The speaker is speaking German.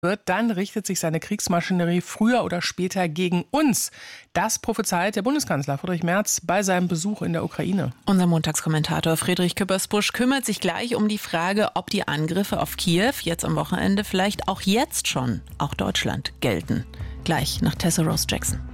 wird, dann richtet sich seine Kriegsmaschinerie früher oder später gegen uns. Das prophezeit der Bundeskanzler Friedrich Merz bei seinem Besuch in der Ukraine. Unser Montagskommentator Friedrich Küppersbusch kümmert sich gleich um die Frage, ob die Angriffe auf Kiew jetzt am Wochenende vielleicht auch jetzt schon, auch Deutschland, gelten. Gleich nach Tessa Rose Jackson.